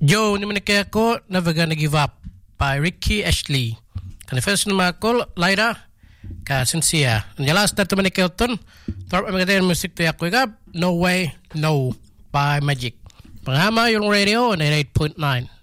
Joe ni menikah ko Never Gonna Give Up by Ricky Ashley. Kan first nama ko Laira ka Sincere. Jelas datu menikah utun. Torp amagatin musik tu aku igap No Way No by Magic. Pengama yung radio 98.9.